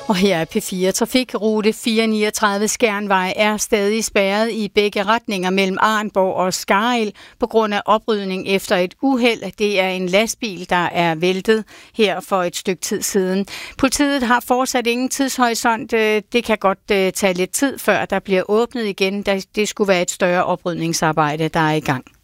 Og her er P4 Trafikrute 439 Skjernvej er stadig spærret i begge retninger mellem Arnborg og Skarild på grund af oprydning efter et uheld. Det er en lastbil, der er væltet her for et stykke tid siden. Politiet har fortsat ingen tidshorisont. Det kan godt tage lidt tid, før der bliver åbnet igen. Det skulle være et større oprydningsarbejde, der er i gang.